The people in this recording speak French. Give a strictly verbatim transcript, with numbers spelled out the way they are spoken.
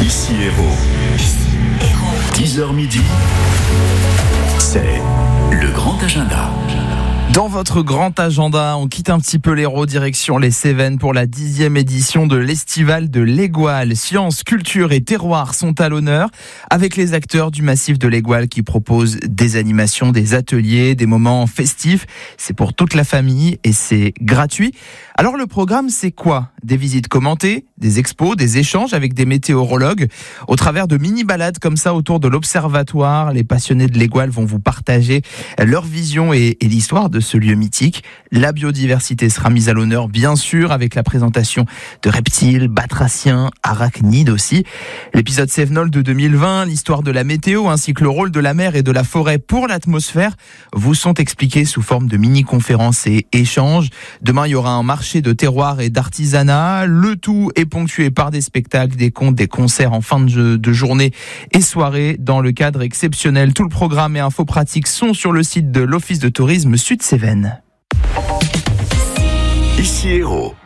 Ici Hérault. dix heures midi, c'est le grand agenda. Dans votre grand agenda, on quitte un petit peu l'Hérault, direction les Cévennes pour la dixième édition de l'Estival de l'Égoal. Sciences, culture et terroir sont à l'honneur avec les acteurs du massif de l'Égoal qui proposent des animations, des ateliers, des moments festifs. C'est pour toute la famille et c'est gratuit. Alors le programme, c'est quoi ? Des visites commentées, des expos, des échanges avec des météorologues. Au travers de mini-balades comme ça autour de l'observatoire, les passionnés de l'Égoal vont vous partager leur vision et, et l'histoire de ce lieu mythique. La biodiversité sera mise à l'honneur, bien sûr, avec la présentation de reptiles, batraciens, arachnides aussi. L'épisode Cévenol de deux mille vingt, l'histoire de la météo, ainsi que le rôle de la mer et de la forêt pour l'atmosphère, vous sont expliqués sous forme de mini-conférences et échanges. Demain, il y aura un marché de terroir et d'artisanat. Le tout est ponctué par des spectacles, des contes, des concerts en fin de, de journée et soirée dans le cadre exceptionnel. Tout le programme et infos pratiques sont sur le site de l'Office de tourisme Sud-Cévennes. Ici Hérault.